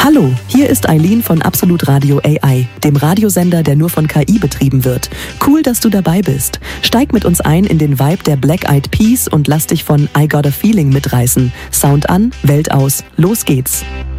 Hallo, hier ist Eileen von Absolut Radio AI, dem Radiosender, der nur von KI betrieben wird. Cool, dass du dabei bist. Steig mit uns ein in den Vibe der Black Eyed Peas und lass dich von I Got a Feeling mitreißen. Sound an, Welt aus, los geht's.